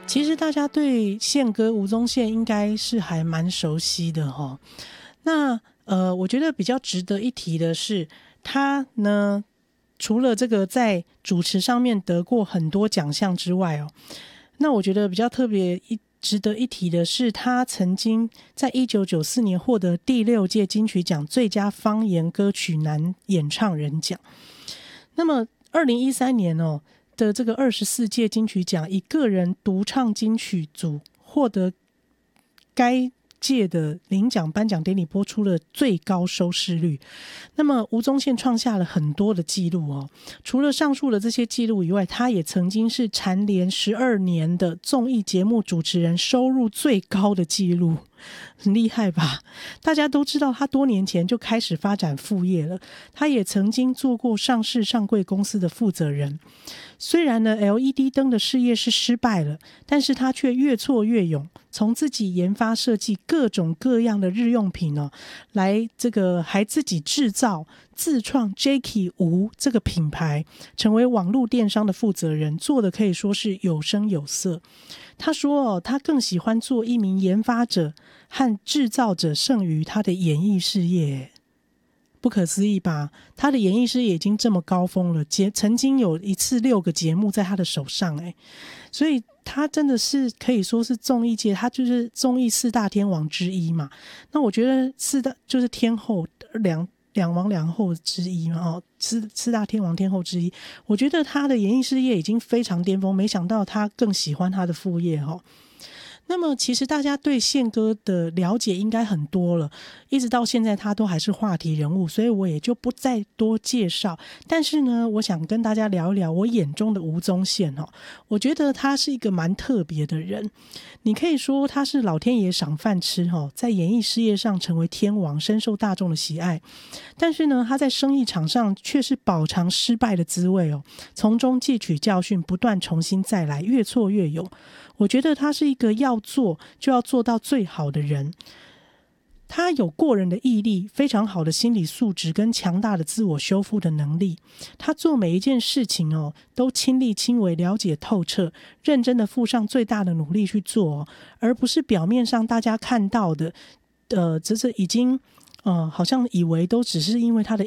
其实大家对宪哥吴宗宪应该是还蛮熟悉的齁。那我觉得比较值得一提的是，他呢除了这个在主持上面得过很多奖项之外那我觉得比较特别值得一提的是，他曾经在1994年获得第6届金曲奖最佳方言歌曲男演唱人奖。那么2013年的这个24届金曲奖，以个人独唱金曲组获得该届的领奖颁奖典礼播出了最高收视率。那么吴宗宪创下了很多的记录除了上述的这些记录以外，他也曾经是蝉联12年的综艺节目主持人收入最高的记录，很厉害吧？大家都知道他多年前就开始发展副业了，他也曾经做过上市上柜公司的负责人。虽然呢 LED 灯的事业是失败了，但是他却越挫越勇，从自己研发设计各种各样的日用品来这个还自己制造自创 Jacky 吴这个品牌，成为网络电商的负责人，做的可以说是有声有色。他说他更喜欢做一名研发者和制造者胜于他的演艺事业。不可思议吧？他的演艺事业已经这么高峰了，曾经有一次6个节目在他的手上所以他真的是可以说是综艺界，他就是综艺4大天王之一嘛。那我觉得就是天后两王两后之一嘛四大天王天后之一。我觉得他的演艺事业已经非常巅峰，没想到他更喜欢他的副业那么其实大家对宪哥的了解应该很多了，一直到现在他都还是话题人物，所以我也就不再多介绍。但是呢，我想跟大家聊一聊我眼中的吴宗宪我觉得他是一个蛮特别的人。你可以说他是老天爷赏饭吃在演艺事业上成为天王，深受大众的喜爱。但是呢，他在生意场上却是饱尝失败的滋味从中汲取教训，不断重新再来，越挫越勇。我觉得他是一个要做就要做到最好的人，他有过人的毅力，非常好的心理素质跟强大的自我修复的能力。他做每一件事情都亲力亲为，了解透彻，认真的付上最大的努力去做而不是表面上大家看到的只是已经好像以为都只是因为他的